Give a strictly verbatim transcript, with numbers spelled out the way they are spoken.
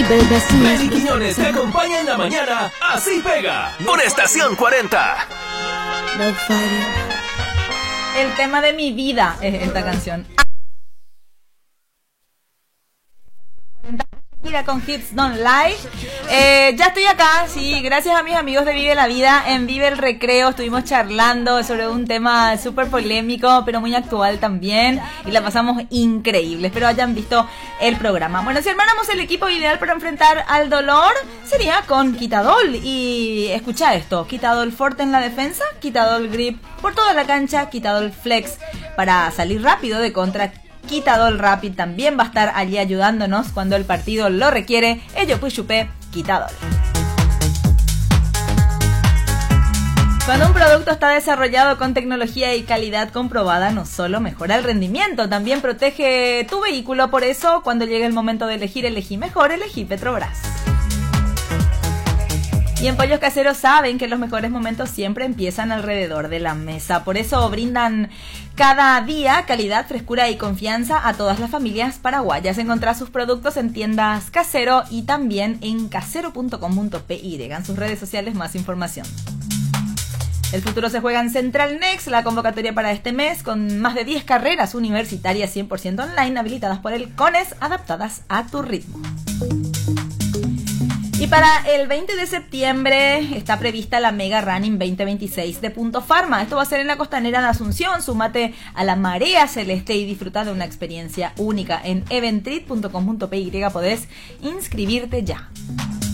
Leslie Quiñones te acompaña en la mañana. Así pega. Por Estación cuarenta. El tema de mi vida es esta canción. Mira, con Hits Don't Lie. Eh, ya estoy acá, sí, gracias a mis amigos de Vive la Vida. En Vive el Recreo estuvimos charlando sobre un tema súper polémico, pero muy actual también. Y la pasamos increíble. Espero hayan visto el programa. Bueno, si armáramos el equipo ideal para enfrentar al dolor, sería con Quitadol. Y escucha esto: Quitadol Forte en la defensa, Quitadol Grip por toda la cancha, Quitadol Flex para salir rápido de contra. Quitadol Rapid también va a estar allí ayudándonos cuando el partido lo requiere. Ello pues chupé Quitadol. Cuando un producto está desarrollado con tecnología y calidad comprobada, no solo mejora el rendimiento, también protege tu vehículo. Por eso, cuando llegue el momento de elegir, elegí mejor, elegí Petrobras. Y en Pollos Caseros saben que los mejores momentos siempre empiezan alrededor de la mesa. Por eso brindan cada día calidad, frescura y confianza a todas las familias paraguayas. Encontrá sus productos en tiendas Casero y también en casero punto com punto pe y. En sus redes sociales más información. El futuro se juega en Central Next, la convocatoria para este mes, con más de diez carreras universitarias cien por ciento online habilitadas por el CONES, adaptadas a tu ritmo. Y para el veinte de septiembre está prevista la Mega Running veinte veintiséis de Punto Pharma. Esto va a ser en la costanera de Asunción. Súmate a la marea celeste y disfruta de una experiencia única. En eventrit punto com punto pe y podés inscribirte ya.